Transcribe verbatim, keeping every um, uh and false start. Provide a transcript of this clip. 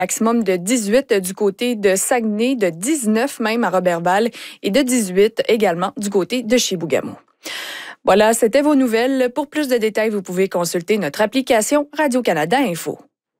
Maximum de dix-huit du côté de Saguenay, de dix-neuf même à Roberval et de dix-huit également du côté de Chibougamau. Voilà, c'était vos nouvelles. Pour plus de détails, vous pouvez consulter notre application Radio-Canada Info.